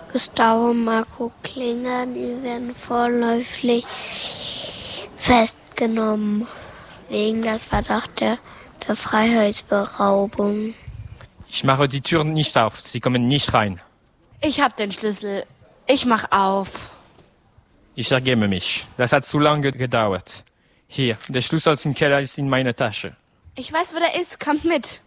Gustavo und Marco Klinger, die werden vorläufig festgenommen wegen des Verdachts der Freiheitsberaubung. Ich mache die Tür nicht auf, Sie kommen nicht rein. Ich hab den Schlüssel. Ich mach auf. Ich ergebe mich. Das hat zu lange gedauert. Hier, der Schlüssel zum Keller ist in meiner Tasche. Ich weiß, wo der ist. Kommt mit.